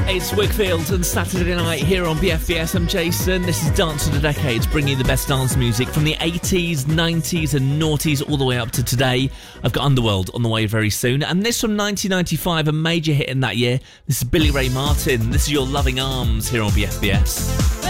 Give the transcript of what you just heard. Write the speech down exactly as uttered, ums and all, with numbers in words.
It's Wickfield and Saturday night here on B F B S. I'm Jason. This is Dance of the Decades, bringing you the best dance music from the eighties, nineties and noughties all the way up to today. I've got Underworld on the way very soon. And this from nineteen ninety-five, a major hit in that year. This is Billy Ray Martin. This is Your Loving Arms here on B F B S.